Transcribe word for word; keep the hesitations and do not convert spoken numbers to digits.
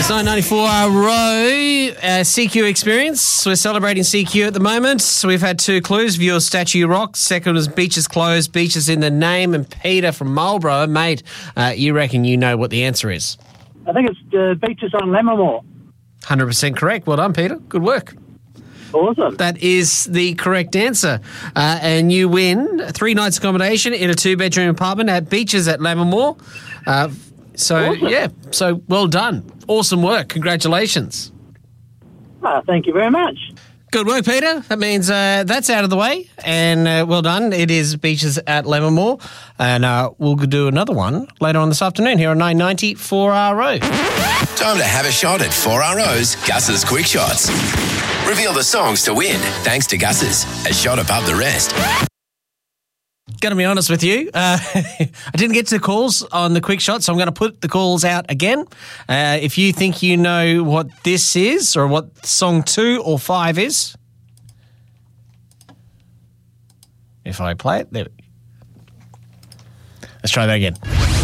It's nine ninety-four Row, uh, C Q experience. We're celebrating C Q at the moment. So we've had two clues. View of Statue Rock. Second was beaches closed, beaches in the name. And Peter from Marlborough, mate, uh, you reckon you know what the answer is? I think it's uh, beaches on Lammermoor. one hundred percent correct. Well done, Peter. Good work. Awesome. That is the correct answer. Uh, and you win three nights accommodation in a two-bedroom apartment at Beaches at Lammermoor. Uh, so, Awesome. yeah, so well done. Awesome work. Congratulations. Ah, thank you very much. Good work, Peter. That means uh, that's out of the way. And uh, well done. It is Beaches at Lammermoor. And uh, we'll do another one later on this afternoon here on nine ninety four R O. Time to have a shot at four R O's Gus's Quick Shots. Reveal the songs to win thanks to Gus's, a shot above the rest. Going to be honest with you, uh, I didn't get to the calls on the quick shot, so I'm going to put the calls out again. Uh, if you think you know what this is or what song two or five is, if I play it, there we go. Let's try that again.